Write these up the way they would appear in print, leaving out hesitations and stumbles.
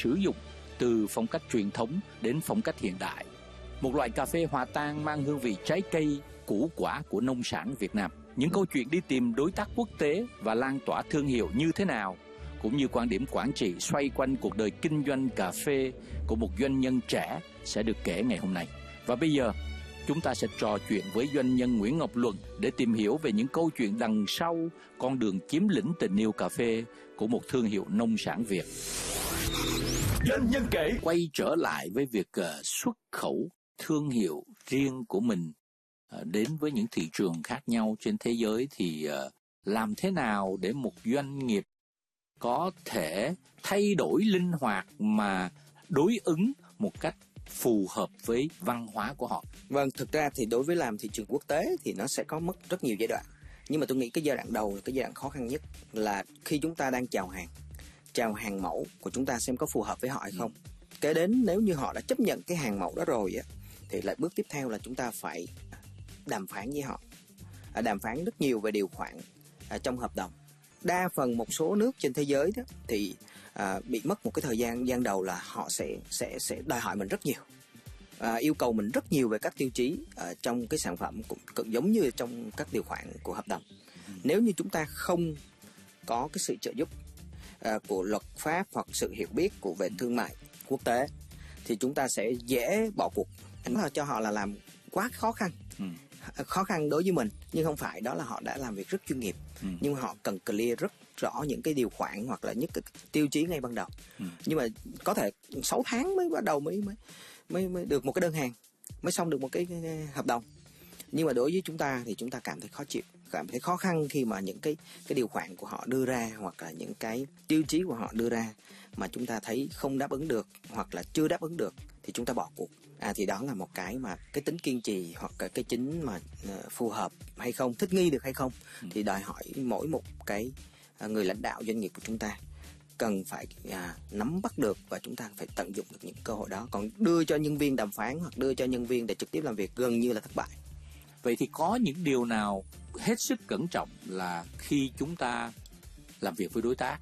sử dụng, từ phong cách truyền thống đến phong cách hiện đại. Một loại cà phê hòa tan mang hương vị trái cây, củ quả của nông sản Việt Nam. Những câu chuyện đi tìm đối tác quốc tế và lan tỏa thương hiệu như thế nào, cũng như quan điểm quản trị xoay quanh cuộc đời kinh doanh cà phê của một doanh nhân trẻ sẽ được kể ngày hôm nay. Và bây giờ, chúng ta sẽ trò chuyện với doanh nhân Nguyễn Ngọc Luận để tìm hiểu về những câu chuyện đằng sau con đường chiếm lĩnh tình yêu cà phê của một thương hiệu nông sản Việt. Doanh nhân kể. Quay trở lại với việc xuất khẩu thương hiệu riêng của mình đến với những thị trường khác nhau trên thế giới, thì làm thế nào để một doanh nghiệp có thể thay đổi linh hoạt mà đối ứng một cách phù hợp với văn hóa của họ? Vâng, thực ra thì đối với làm thị trường quốc tế thì nó sẽ có mất rất nhiều giai đoạn. Nhưng mà tôi nghĩ cái giai đoạn đầu là cái giai đoạn khó khăn nhất, là khi chúng ta đang chào hàng mẫu của chúng ta xem có phù hợp với họ hay không. Kế đến nếu như họ đã chấp nhận cái hàng mẫu đó rồi á, thì lại bước tiếp theo là chúng ta phải đàm phán với họ, đàm phán rất nhiều về điều khoản trong hợp đồng. Đa phần một số nước trên thế giới đó thì bị mất một cái thời gian đầu là họ sẽ đòi hỏi mình rất nhiều, yêu cầu mình rất nhiều về các tiêu chí trong cái sản phẩm, cũng giống như trong các điều khoản của hợp đồng. Nếu như chúng ta không có cái sự trợ giúp của luật pháp hoặc sự hiểu biết về thương mại quốc tế thì chúng ta sẽ dễ bỏ cuộc. Cho họ là làm quá khó khăn. Khó khăn đối với mình, nhưng không phải, đó là họ đã làm việc rất chuyên nghiệp. Nhưng mà họ cần clear rất rõ những cái điều khoản hoặc là những cái tiêu chí ngay ban đầu. Nhưng mà có thể 6 tháng mới bắt đầu mới được một cái đơn hàng, mới xong được một cái hợp đồng. Nhưng mà đối với chúng ta thì chúng ta cảm thấy khó chịu, cảm thấy khó khăn khi mà những cái điều khoản của họ đưa ra hoặc là những cái tiêu chí của họ đưa ra mà chúng ta thấy không đáp ứng được hoặc là chưa đáp ứng được thì chúng ta bỏ cuộc. Thì đó là một cái mà cái tính kiên trì hoặc cái chính mà phù hợp hay không, thích nghi được hay không thì đòi hỏi mỗi một cái người lãnh đạo doanh nghiệp của chúng ta cần phải nắm bắt được, và chúng ta phải tận dụng được những cơ hội đó. Còn đưa cho nhân viên đàm phán hoặc đưa cho nhân viên để trực tiếp làm việc gần như là thất bại. Vậy thì có những điều nào hết sức cẩn trọng là khi chúng ta làm việc với đối tác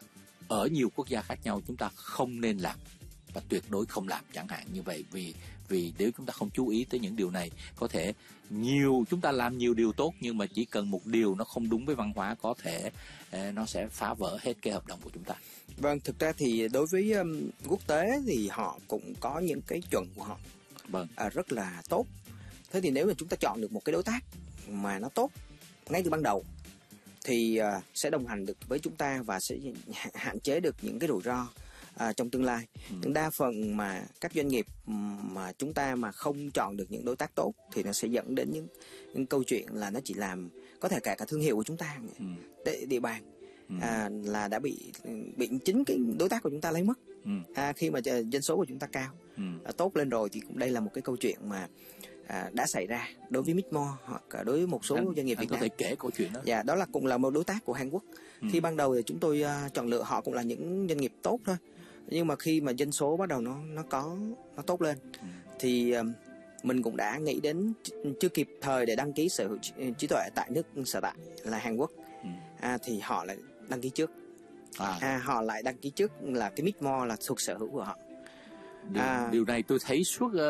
ở nhiều quốc gia khác nhau chúng ta không nên làm và tuyệt đối không làm, chẳng hạn như vậy, vì nếu chúng ta không chú ý tới những điều này, có thể chúng ta làm nhiều điều tốt nhưng mà chỉ cần một điều nó không đúng với văn hóa, có thể nó sẽ phá vỡ hết cái hợp đồng của chúng ta. Vâng, thực ra thì đối với quốc tế thì họ cũng có những cái chuẩn của họ. Vâng. Rất là tốt. Thế thì nếu mà chúng ta chọn được một cái đối tác mà nó tốt ngay từ ban đầu thì sẽ đồng hành được với chúng ta và sẽ hạn chế được những cái rủi ro trong tương lai. Nhưng đa phần mà các doanh nghiệp mà chúng ta mà không chọn được những đối tác tốt thì nó sẽ dẫn đến những câu chuyện là nó chỉ làm, có thể cả thương hiệu của chúng ta, địa bàn là đã bị chính cái đối tác của chúng ta lấy mất. Khi mà doanh số của chúng ta cao, tốt lên rồi thì cũng đây là một cái câu chuyện mà đã xảy ra đối với Mixmore hoặc đối với một số doanh nghiệp Việt Nam. Có thể kể câu chuyện đó. Dạ, đó là cũng là một đối tác của Hàn Quốc. Khi ban đầu thì chúng tôi chọn lựa họ cũng là những doanh nghiệp tốt thôi, nhưng mà khi mà doanh số bắt đầu nó tốt lên thì mình cũng đã nghĩ đến chưa kịp thời để đăng ký sở hữu trí tuệ tại nước sở tại là Hàn Quốc. Thì họ lại đăng ký trước. Họ lại đăng ký trước là cái Mixmore là thuộc sở hữu của họ. Điều này tôi thấy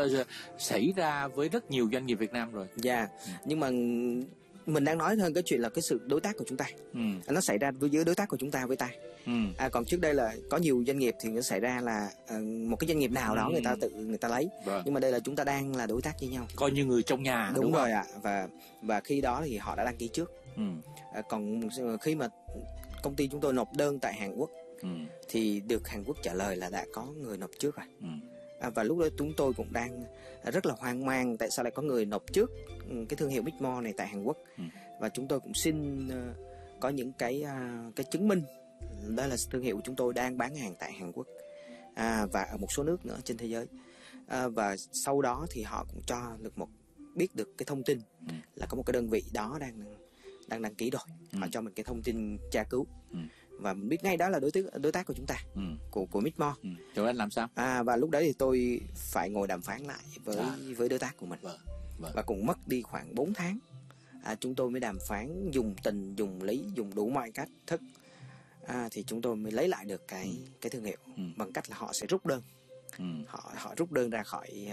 xảy ra với rất nhiều doanh nghiệp Việt Nam rồi. Dạ, nhưng mà mình đang nói hơn cái chuyện là cái sự đối tác của chúng ta. Nó xảy ra với đối tác của chúng ta với ta. Còn trước đây là có nhiều doanh nghiệp thì nó xảy ra là một cái doanh nghiệp nào đó người ta lấy. Nhưng mà đây là chúng ta đang là đối tác với nhau, coi như người trong nhà. Đúng rồi ạ. Và khi đó thì họ đã đăng ký trước. Còn khi mà công ty chúng tôi nộp đơn tại Hàn Quốc thì được Hàn Quốc trả lời là đã có người nộp trước rồi. Và lúc đó chúng tôi cũng đang rất là hoang mang tại sao lại có người nộp trước cái thương hiệu Mixmore này tại Hàn Quốc. Và chúng tôi cũng xin có những cái chứng minh đó là thương hiệu của chúng tôi đang bán hàng tại Hàn Quốc và ở một số nước nữa trên thế giới. Và sau đó thì họ cũng cho được biết được cái thông tin là có một cái đơn vị đó đang đăng ký rồi. Họ cho mình cái thông tin tra cứu. Và mình biết ngay đó là đối tác của chúng ta, của Mixmore. Rồi anh làm sao? Và lúc đấy thì tôi phải ngồi đàm phán lại với đối tác của mình. Và cũng mất đi khoảng 4 tháng. Chúng tôi mới đàm phán dùng tình, dùng lý, dùng đủ mọi cách thức thì chúng tôi mới lấy lại được cái thương hiệu bằng cách là họ sẽ rút đơn. Họ rút đơn ra khỏi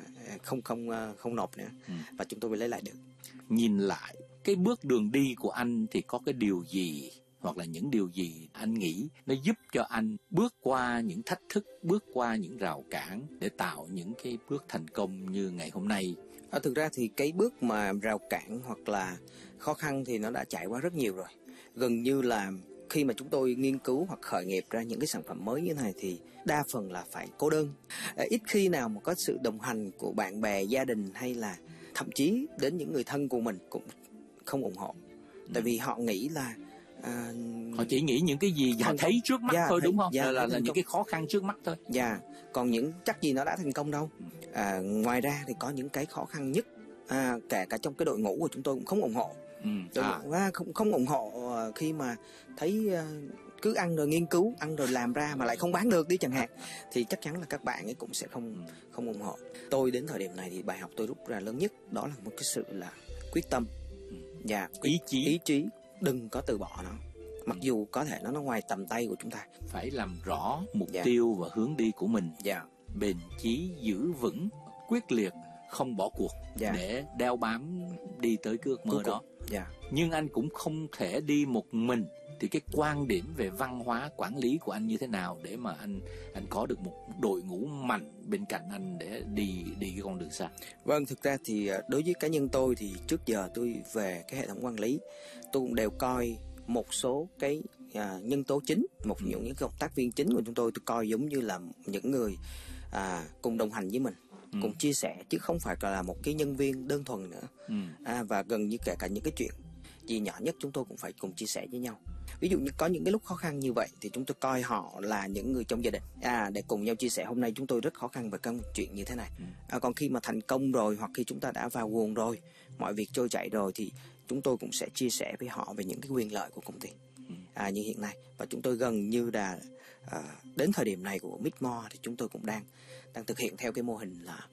không nộp nữa, và chúng tôi mới lấy lại được. Nhìn lại cái bước đường đi của anh thì có cái điều gì hoặc là những điều gì anh nghĩ nó giúp cho anh bước qua những thách thức, bước qua những rào cản để tạo những cái bước thành công như ngày hôm nay? Thực ra thì cái bước mà rào cản hoặc là khó khăn thì nó đã trải qua rất nhiều rồi. Gần như là khi mà chúng tôi nghiên cứu hoặc khởi nghiệp ra những cái sản phẩm mới như thế này thì đa phần là phải cô đơn. Ít khi nào mà có sự đồng hành của bạn bè, gia đình hay là thậm chí đến những người thân của mình cũng không ủng hộ. Tại vì họ nghĩ là họ chỉ nghĩ những cái gì họ thấy trước mắt thôi, đúng không? Là những cái khó khăn trước mắt thôi. Còn những chắc gì nó đã thành công đâu. Ngoài ra thì có những cái khó khăn nhất, kể cả trong cái đội ngũ của chúng tôi cũng không ủng hộ. Không ủng hộ khi mà thấy cứ ăn rồi nghiên cứu, ăn rồi làm ra mà lại không bán được đi chẳng hạn, thì chắc chắn là các bạn ấy cũng sẽ không ủng hộ. Tôi đến thời điểm này thì bài học tôi rút ra lớn nhất đó là một cái sự là quyết tâm và ý chí. Đừng có từ bỏ nó, mặc dù có thể nó ngoài tầm tay của chúng ta. Phải làm rõ mục tiêu và hướng đi của mình, bền chí, giữ vững, quyết liệt, không bỏ cuộc để đeo bám đi tới cái ước mơ đó. Nhưng anh cũng không thể đi một mình. Thì cái quan điểm về văn hóa quản lý của anh như thế nào để mà anh có được một đội ngũ mạnh bên cạnh anh để đi cái con đường xa? Vâng, thực ra thì đối với cá nhân tôi thì trước giờ tôi về cái hệ thống quản lý, tôi cũng đều coi một số cái nhân tố chính, những cộng tác viên chính của chúng tôi coi giống như là những người cùng đồng hành với mình, cùng chia sẻ, chứ không phải là một cái nhân viên đơn thuần nữa. Và gần như kể cả những cái chuyện gì nhỏ nhất chúng tôi cũng phải cùng chia sẻ với nhau. Ví dụ như có những cái lúc khó khăn như vậy thì chúng tôi coi họ là những người trong gia đình, để cùng nhau chia sẻ hôm nay chúng tôi rất khó khăn về công chuyện như thế này. Còn khi mà thành công rồi, hoặc khi chúng ta đã vào guồng rồi, mọi việc trôi chảy rồi, thì chúng tôi cũng sẽ chia sẻ với họ về những cái quyền lợi của công ty như hiện nay. Và chúng tôi gần như là đến thời điểm này của Midmore thì chúng tôi cũng đang thực hiện theo cái mô hình là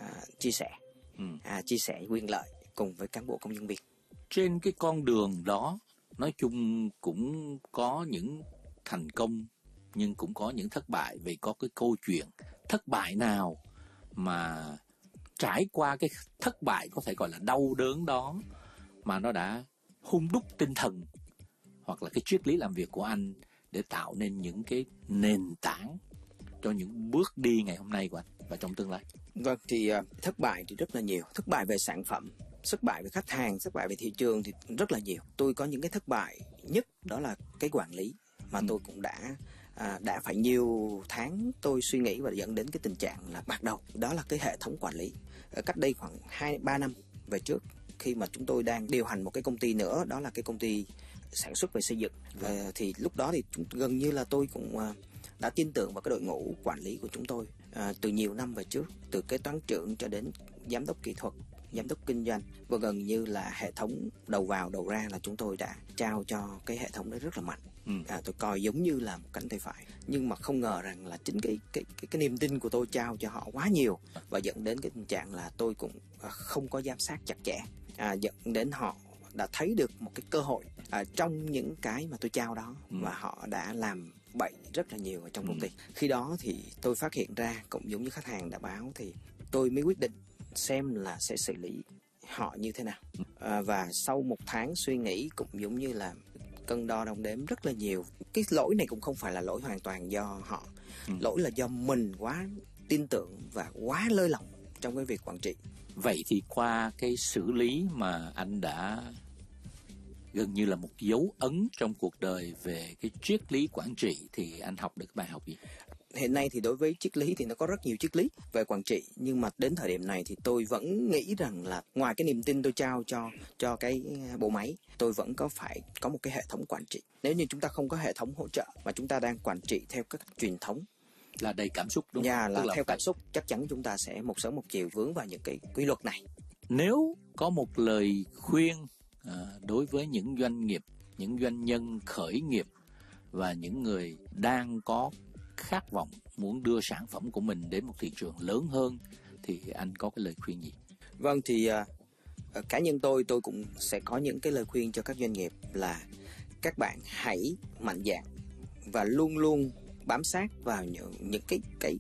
chia sẻ quyền lợi cùng với cán bộ công nhân viên. Trên cái con đường đó, nói chung cũng có những thành công nhưng cũng có những thất bại. Vậy có cái câu chuyện thất bại nào mà trải qua cái thất bại có thể gọi là đau đớn đó mà nó đã hun đúc tinh thần hoặc là cái triết lý làm việc của anh để tạo nên những cái nền tảng cho những bước đi ngày hôm nay của anh và trong tương lai? Vâng, thì thất bại thì rất là nhiều. Thất bại về sản phẩm, thất bại về khách hàng, thất bại về thị trường thì rất là nhiều. Tôi có những cái thất bại nhất đó là cái quản lý mà tôi cũng đã phải nhiều tháng tôi suy nghĩ và dẫn đến cái tình trạng là bạc đầu. Đó là cái hệ thống quản lý. Cách đây khoảng 2-3 năm về trước, khi mà chúng tôi đang điều hành một cái công ty nữa, đó là cái công ty sản xuất về xây dựng. Thì lúc đó thì gần như là tôi cũng đã tin tưởng vào cái đội ngũ quản lý của chúng tôi từ nhiều năm về trước, từ kế toán trưởng cho đến giám đốc kỹ thuật, giám đốc kinh doanh, và gần như là hệ thống đầu vào đầu ra là chúng tôi đã trao cho cái hệ thống đó rất là mạnh. Tôi coi giống như là một cánh tay phải, nhưng mà không ngờ rằng là chính cái niềm tin của tôi trao cho họ quá nhiều và dẫn đến cái tình trạng là tôi cũng không có giám sát chặt chẽ, dẫn đến họ đã thấy được một cái cơ hội trong những cái mà tôi trao đó, và họ đã làm bậy rất là nhiều ở trong công ty. Khi đó thì tôi phát hiện ra, cũng giống như khách hàng đã báo, thì tôi mới quyết định xem là sẽ xử lý họ như thế nào. Và sau một tháng suy nghĩ, cũng giống như là cân đo đong đếm rất là nhiều. Cái lỗi này cũng không phải là lỗi hoàn toàn do họ, lỗi là do mình quá tin tưởng và quá lơi lỏng trong cái việc quản trị. Vậy thì qua cái xử lý mà anh đã gần như là một dấu ấn trong cuộc đời về cái triết lý quản trị, thì anh học được bài học gì? Hiện nay thì đối với triết lý thì nó có rất nhiều triết lý về quản trị, nhưng mà đến thời điểm này thì tôi vẫn nghĩ rằng là ngoài cái niềm tin tôi trao cho cái bộ máy, tôi vẫn phải có một cái hệ thống quản trị. Nếu như chúng ta không có hệ thống hỗ trợ mà chúng ta đang quản trị theo cách truyền thống là đầy cảm xúc, đúng không? Là theo cảm xúc, chắc chắn chúng ta sẽ một sớm một chiều vướng vào những cái quy luật này. Nếu có một lời khuyên đối với những doanh nghiệp, những doanh nhân khởi nghiệp và những người đang có khát vọng muốn đưa sản phẩm của mình đến một thị trường lớn hơn, thì anh có cái lời khuyên gì? Vâng, thì cá nhân tôi cũng sẽ có những cái lời khuyên cho các doanh nghiệp là các bạn hãy mạnh dạn và luôn luôn bám sát vào những